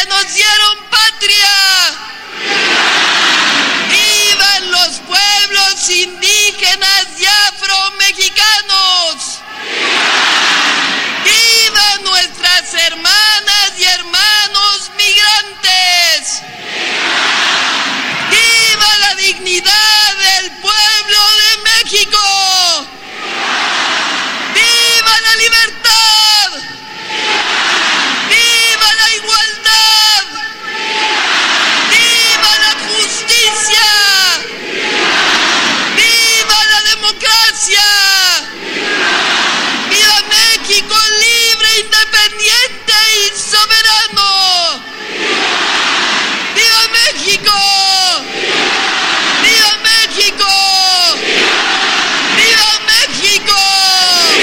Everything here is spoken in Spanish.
nos dieron patria. ¡Vivan los pueblos indígenas y afromexicanos! ¡Vivan nuestras hermanas y hermanos migrantes! ¡Viva la dignidad del pueblo de México! ¡Viva la libertad!